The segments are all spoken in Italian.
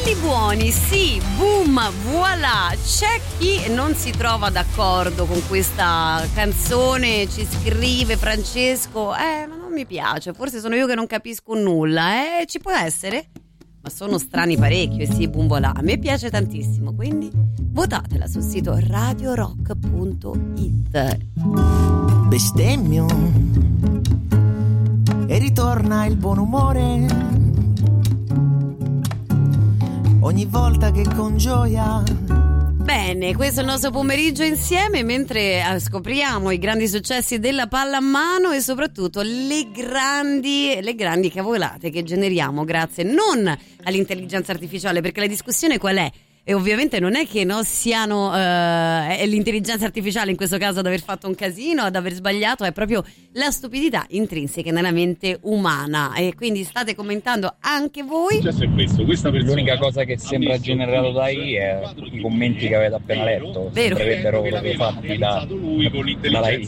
Quelli buoni, sì, boom, voilà. C'è chi non si trova d'accordo con questa canzone, ci scrive Francesco, ma non mi piace, forse sono io che non capisco nulla, ci può essere? Ma sono strani parecchio, sì, boom, voilà. A me piace tantissimo, quindi votatela sul sito radiorock.it. Bestemmio e ritorna il buon umore ogni volta che con gioia. Bene, questo è il nostro pomeriggio insieme, mentre scopriamo i grandi successi della pallamano e soprattutto le grandi cavolate che generiamo grazie non all'intelligenza artificiale, perché la discussione qual è? E ovviamente non è che siano è l'intelligenza artificiale in questo caso ad aver fatto un casino, ad aver sbagliato, è proprio la stupidità intrinseca nella mente umana. E quindi state commentando anche voi. L'unica cosa che sembra generato da AI è i commenti che avete appena letto. Vero. Sembrerebbero proprio fatti da AI.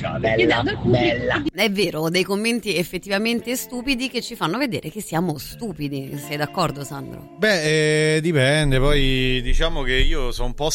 Bella. È vero, dei commenti effettivamente stupidi che ci fanno vedere che siamo stupidi. Sei d'accordo, Sandro? Beh, dipende, poi diciamo che io sono un po'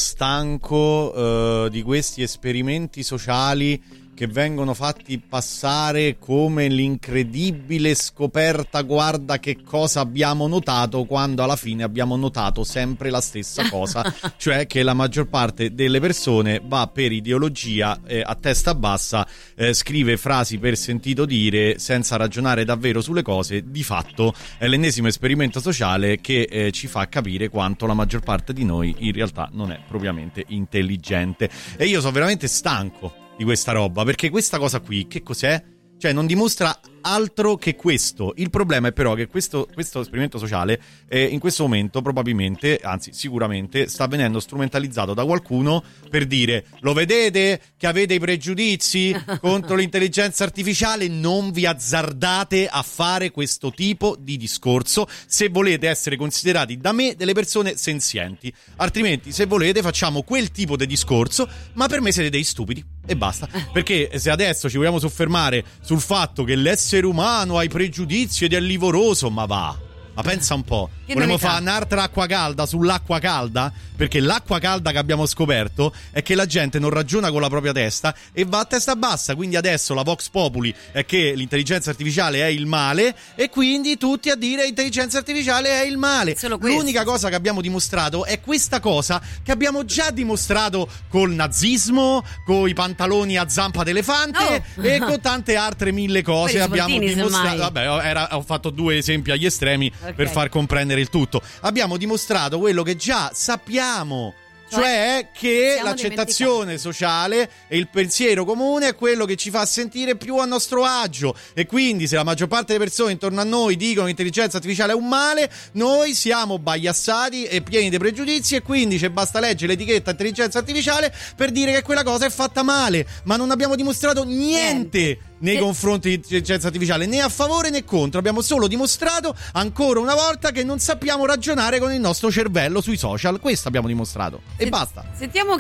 stanco di questi esperimenti sociali che vengono fatti passare come l'incredibile scoperta, guarda che cosa abbiamo notato, quando alla fine abbiamo notato sempre la stessa cosa, cioè che la maggior parte delle persone va per ideologia a testa bassa, scrive frasi per sentito dire senza ragionare davvero sulle cose. Di fatto è l'ennesimo esperimento sociale che ci fa capire quanto la maggior parte di noi in realtà non è propriamente intelligente, e io sono veramente stanco di questa roba, perché questa cosa qui che cos'è? Cioè non dimostra altro che questo. Il problema è però che questo esperimento sociale in questo momento probabilmente, anzi sicuramente, sta venendo strumentalizzato da qualcuno per dire: lo vedete che avete i pregiudizi contro l'intelligenza artificiale? Non vi azzardate a fare questo tipo di discorso se volete essere considerati da me delle persone senzienti, altrimenti se volete facciamo quel tipo di discorso, ma per me siete dei stupidi e basta. Perché se adesso ci vogliamo soffermare sul fatto che l'essere umano ha i pregiudizi ed è livoroso, ma pensa un po', vogliamo fare un'altra acqua calda sull'acqua calda? Perché l'acqua calda che abbiamo scoperto è che la gente non ragiona con la propria testa e va a testa bassa, quindi adesso la Vox Populi è che l'intelligenza artificiale è il male e quindi tutti a dire l'intelligenza artificiale è il male. L'unica cosa che abbiamo dimostrato è questa cosa che abbiamo già dimostrato col nazismo, con i pantaloni a zampa d'elefante e con tante altre mille cose. Abbiamo dimostrato, ho fatto due esempi agli estremi per far comprendere il tutto. Abbiamo dimostrato quello che già sappiamo, cioè che l'accettazione sociale e il pensiero comune è quello che ci fa sentire più a nostro agio, e quindi se la maggior parte delle persone intorno a noi dicono che l'intelligenza artificiale è un male, noi siamo biassati e pieni di pregiudizi, e quindi ci basta leggere l'etichetta intelligenza artificiale per dire che quella cosa è fatta male, ma non abbiamo dimostrato niente nei confronti dell'intelligenza artificiale, né a favore né contro. Abbiamo solo dimostrato ancora una volta che non sappiamo ragionare con il nostro cervello sui social. Questo abbiamo dimostrato e basta. Sentiamo